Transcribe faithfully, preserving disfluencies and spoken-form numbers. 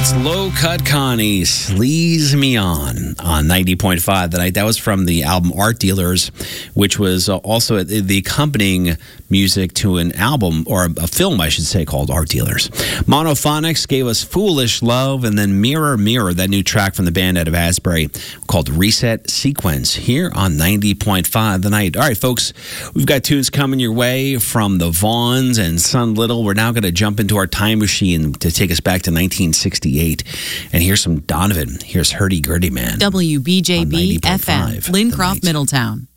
That's Low Cut Connie, Sleaze Me On, on ninety point five The Night. That was from the album Art Dealers, which was uh, also the accompanying music to an album, or a film, I should say, called Art Dealers. Monophonics gave us Foolish Love, and then Mirror, Mirror, that new track from the band out of Asbury called Reset Sequence, here on ninety point five The Night. All right, folks, we've got tunes coming your way from the Vaughns and Son Little. We're now going to jump into our time machine to take us back to nineteen sixty-eight. And here's some Donovan. Here's Hurdy Gurdy Man. W B J B F M, Lincroft, Middletown.